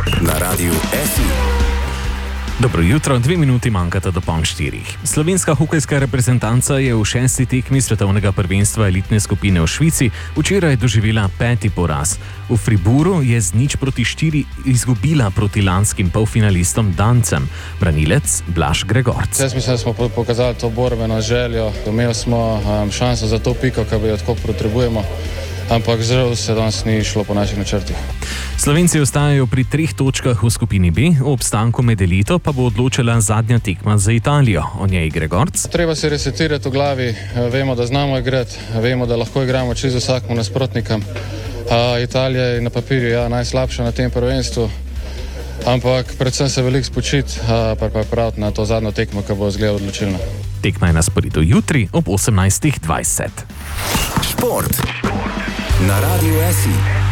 na Radiu SI. Dobro jutro, 2 minuti manjkata do 3:30. Slovenska hokejska reprezentanca je v 6. tekmi svetovnega prvenstva elitne skupine v Švici včeraj doživela 5. poraz. V Fribourgu je z 0-4 izgubila proti lanskim polfinalistom Dancem, branilec Blaž Gregorc. Jaz mislim, da smo pokazali to borbeno željo, imeli smo šanso za to piko, ki jo tako potrebujemo, ampak žal se danes ni šlo po naših načrtih. Slovenci ostajajo pri 3 točkah v skupini B, v obstanku med elito pa bo odločila zadnja tekma za Italijo. O njej Gregorc. Treba se resetirati v glavi, vemo, da znamo igrati, vemo, da lahko igramo čisto vsakmu nasprotnikom. Italija je na papirju najslabša na tem prvenstvu, ampak predvsem se veliko spočiti, pa pripraviti na to zadnjo tekmo, ki bo izgleda odločilna. Tekma je na sporedu jutri ob 18:20. Šport na Radiu SI.